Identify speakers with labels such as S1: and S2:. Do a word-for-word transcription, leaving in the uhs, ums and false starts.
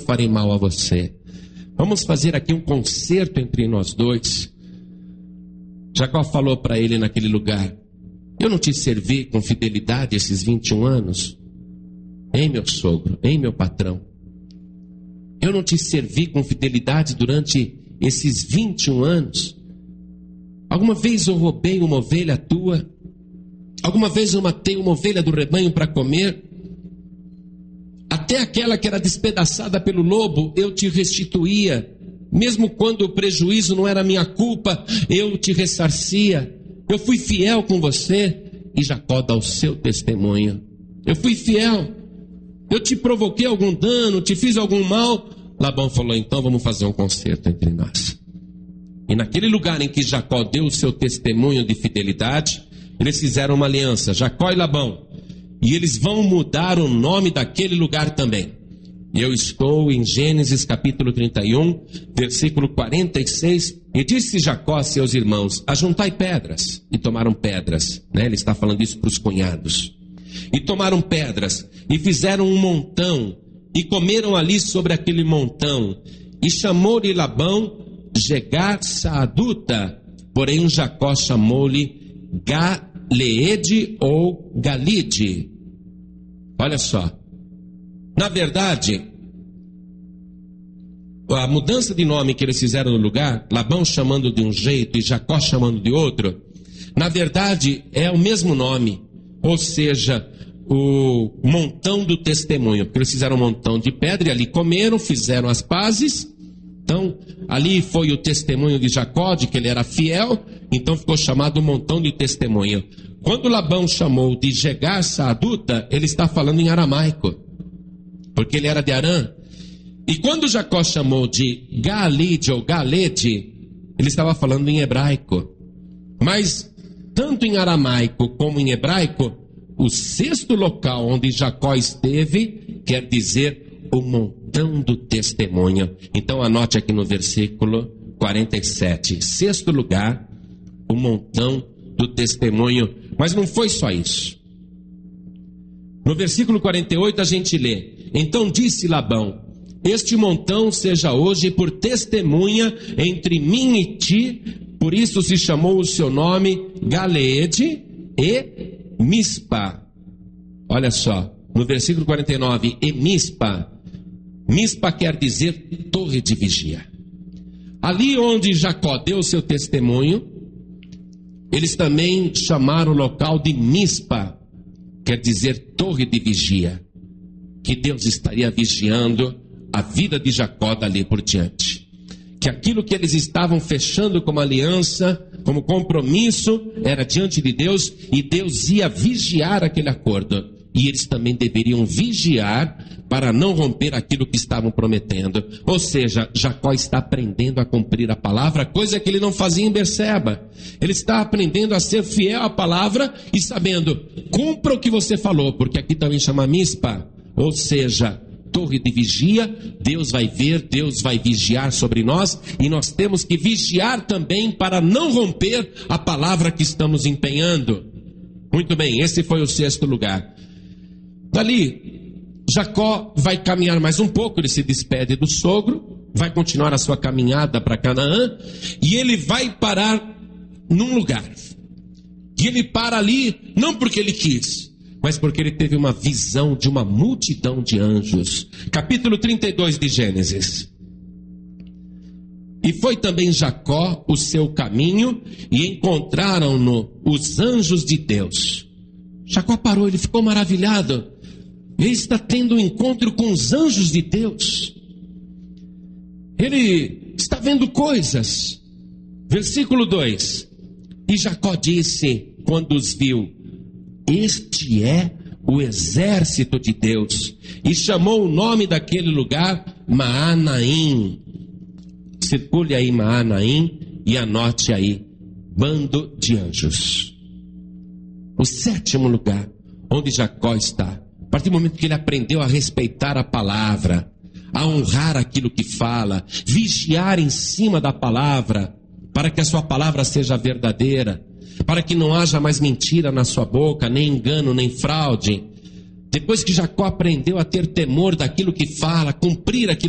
S1: farei mal a você. Vamos fazer aqui um concerto entre nós dois. Jacó falou para ele naquele lugar: eu não te servi com fidelidade esses vinte e um anos? Hein, meu sogro? Hein, meu patrão? Eu não te servi com fidelidade durante esses vinte e um anos? Alguma vez eu roubei uma ovelha tua? Alguma vez eu matei uma ovelha do rebanho para comer? Até aquela que era despedaçada pelo lobo, eu te restituía. Mesmo quando o prejuízo não era minha culpa, eu te ressarcia. Eu fui fiel com você. E Jacó dá o seu testemunho. Eu fui fiel. Eu te provoquei algum dano, te fiz algum mal? Labão falou: então vamos fazer um concerto entre nós. E naquele lugar em que Jacó deu o seu testemunho de fidelidade, eles fizeram uma aliança, Jacó e Labão. E eles vão mudar o nome daquele lugar também. E eu estou em Gênesis capítulo trinta e um, versículo quarenta e seis. E disse Jacó a seus irmãos: ajuntai pedras. E tomaram pedras, né? Ele está falando isso para os cunhados. E tomaram pedras, e fizeram um montão, e comeram ali sobre aquele montão. E chamou-lhe Labão Jegar Saaduta, porém Jacó chamou-lhe Galeede ou Galide. Olha só, na verdade, a mudança de nome que eles fizeram no lugar, Labão chamando de um jeito e Jacó chamando de outro, na verdade é o mesmo nome, ou seja, o montão do testemunho, porque eles fizeram um montão de pedra e ali comeram, fizeram as pazes. Então, ali foi o testemunho de Jacó, de que ele era fiel, então ficou chamado montão de testemunho. Quando Labão chamou de Jegar Saaduta, ele está falando em aramaico, porque ele era de Arã. E quando Jacó chamou de Galide ou Galede, ele estava falando em hebraico. Mas, tanto em aramaico como em hebraico, o sexto local onde Jacó esteve quer dizer o montão do testemunho. Então anote aqui no versículo quarenta e sete. Sexto lugar, o montão do testemunho. Mas não foi só isso. No versículo quarenta e oito a gente lê: então disse Labão: este montão seja hoje por testemunha entre mim e ti. Por isso se chamou o seu nome Galeede e Mispa. Olha só, no versículo quarenta e nove, e Mispa. Mispa quer dizer torre de vigia. Ali onde Jacó deu o seu testemunho, eles também chamaram o local de Mispa, quer dizer torre de vigia, que Deus estaria vigiando a vida de Jacó dali por diante. Que aquilo que eles estavam fechando como aliança, como compromisso, era diante de Deus, e Deus ia vigiar aquele acordo. E eles também deveriam vigiar para não romper aquilo que estavam prometendo. Ou seja, Jacó está aprendendo a cumprir a palavra, coisa que ele não fazia em Berseba. Ele está aprendendo a ser fiel à palavra e sabendo, cumpra o que você falou, porque aqui também chama Mispa, ou seja, torre de vigia. Deus vai ver, Deus vai vigiar sobre nós, e nós temos que vigiar também para não romper a palavra que estamos empenhando. Muito bem, esse foi o sexto lugar. Dali, Jacó vai caminhar mais um pouco, ele se despede do sogro, vai continuar a sua caminhada para Canaã, e ele vai parar num lugar. E ele para ali, não porque ele quis, mas porque ele teve uma visão de uma multidão de anjos. Capítulo trinta e dois de Gênesis. E foi também Jacó o seu caminho, e encontraram-no os anjos de Deus. Jacó parou, ele ficou maravilhado. Ele está tendo um encontro com os anjos de Deus. Ele está vendo coisas. Versículo dois. E Jacó disse, quando os viu: este é o exército de Deus. E chamou o nome daquele lugar Maanaim. Circule aí Maanaim e anote aí: bando de anjos. O sétimo lugar onde Jacó está. A partir do momento que ele aprendeu a respeitar a palavra, a honrar aquilo que fala, vigiar em cima da palavra, para que a sua palavra seja verdadeira, para que não haja mais mentira na sua boca, nem engano, nem fraude. Depois que Jacó aprendeu a ter temor daquilo que fala, cumprir aquilo